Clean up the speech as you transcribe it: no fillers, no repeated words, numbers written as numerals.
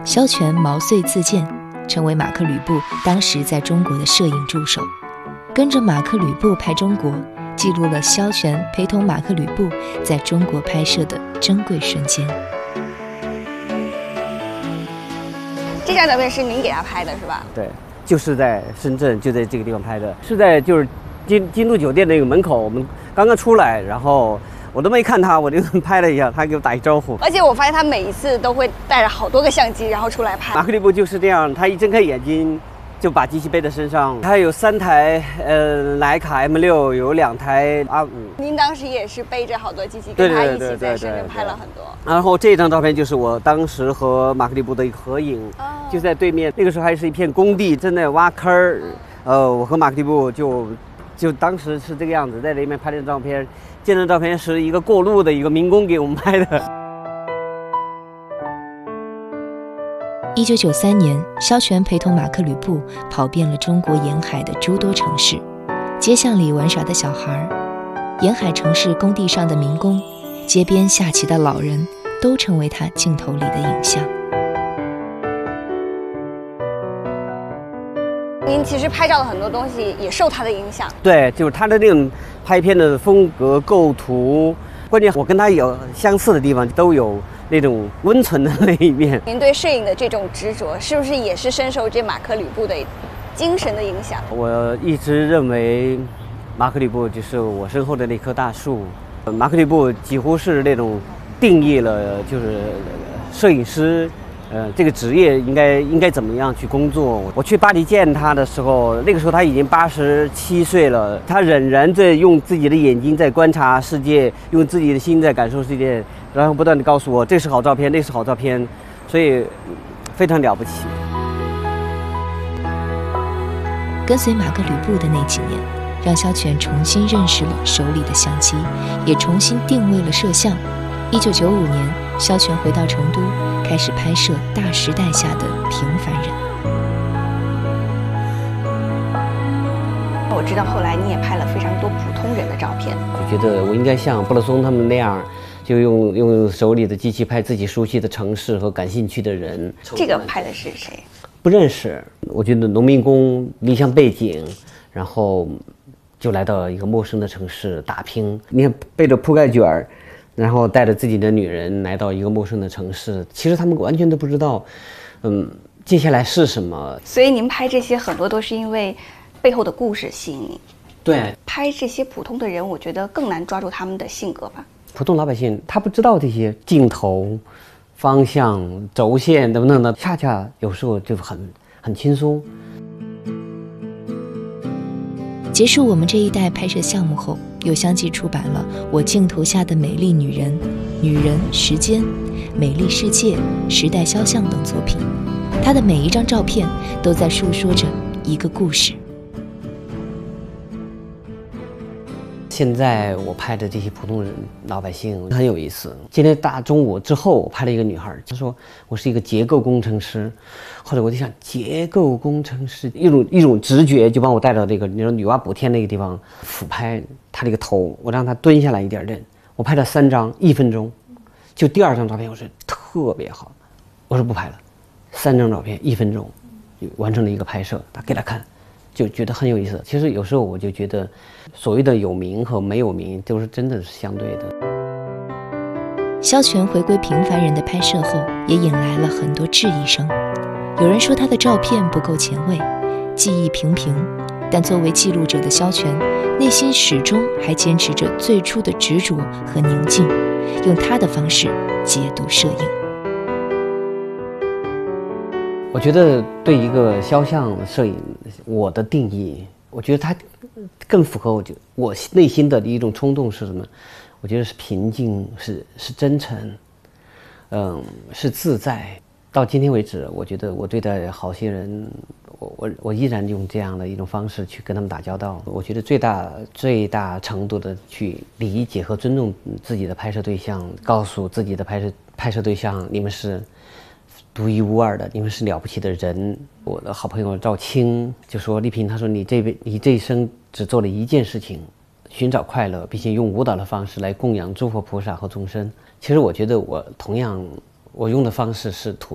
萧全毛遂自荐，成为马克·吕布当时在中国的摄影助手，跟着马克·吕布拍中国，记录了萧全陪同马克·吕布在中国拍摄的珍贵瞬间。 这张照片是您给他拍的是吧？ 对，就是在深圳，就在这个地方拍的，是在就是金都酒店那个门口，我们刚刚出来，然后我都没看他，我就拍了一下，他给我打一招呼。 而且我发现他每一次都会带着好多个相机，然后出来拍。 马克·吕布就是这样，他一睁开眼睛就把机器背在身上。他有3台徕卡 M6，有2台R5。 您当时也是背着好多机器，跟他一起在深圳拍了很多。 然后这张照片就是我当时和马克·吕布的一个合影，就在对面。那个时候还是一片工地，正在挖坑儿。我和马克·吕布就当时是这个样子，在那边拍的照片。这张照片是一个过路的一个民工给我们拍的。 1993年，萧全陪同马克·吕布跑遍了中国沿海的诸多城市，街巷里玩耍的小孩，沿海城市工地上的民工，街边下棋的老人，都成为他镜头里的影像。 您其实拍照的很多东西也受他的影响。 对，就是他的那种拍片的风格、构图，关键我跟他有相似的地方，都有那种温存的那一面。 您对摄影的这种执着，是不是也是深受这马克·吕布的精神的影响？ 我一直认为，马克·吕布就是我身后的那棵大树。马克·吕布几乎是那种定义了，就是摄影师。这个职业应该怎么样去工作？我去巴黎见他的时候，那个时候他已经87岁了，他仍然在用自己的眼睛在观察世界，用自己的心在感受世界，然后不断地告诉我这是好照片，那是好照片，所以非常了不起。 跟随马克·吕布的那几年，让萧全重新认识了手里的相机，也重新定位了摄像。1995年，萧全回到成都，开始拍摄大时代下的平凡人。 我知道后来你也拍了非常多普通人的照片， 就觉得我应该像布勒松他们那样，就用手里的机器拍自己熟悉的城市和感兴趣的人。 这个拍的是谁？ 不认识。我觉得农民工离乡背井，然后就来到一个陌生的城市打拼。你看背着铺盖卷儿，然后带着自己的女人来到一个陌生的城市，其实他们完全都不知道，接下来是什么。 所以您拍这些很多都是因为背后的故事吸引你。 对， 拍这些普通的人，我觉得更难抓住他们的性格吧。 普通老百姓他不知道这些镜头、方向、轴线等等的，恰恰有时候就很轻松。 结束我们这一代拍摄项目后，又相继出版了《我镜头下的美丽女人》《女人时间》《美丽世界》《时代肖像》等作品。她的每一张照片都在述说着一个故事。 现在我拍的这些普通人老百姓很有意思。今天大中午之后，我拍了一个女孩，她说我是一个结构工程师。后来我就想，结构工程师一种直觉就把我带到这个女娲补天那个地方，俯拍她这个头，我让她蹲下来一点点。我拍了3张，1分钟。就第2张照片，我说特别好，我说不拍了。3张照片1分钟，就完成了一个拍摄，给她看。就觉得很有意思。其实有时候我就觉得，所谓的有名和没有名，都是真的是相对的。 萧全回归平凡人的拍摄后，也引来了很多质疑声。有人说他的照片不够前卫，技艺平平，但作为记录者的萧全，内心始终还坚持着最初的执着和宁静，用他的方式解读摄影。 我觉得对一个肖像摄影，我的定义，我觉得它更符合我内心的一种冲动是什么？我觉得是平静，是真诚，是自在。到今天为止，我觉得我对待好些人，我依然用这样的一种方式去跟他们打交道。我觉得最大程度的去理解和尊重自己的拍摄对象，告诉自己的拍摄对象，你们是独一无二的，你们是了不起的人。我的好朋友赵青就说：“丽萍，他说你这一生只做了一件事情，寻找快乐，并且用舞蹈的方式来供养诸佛菩萨和众生。”其实我觉得我同样，我用的方式是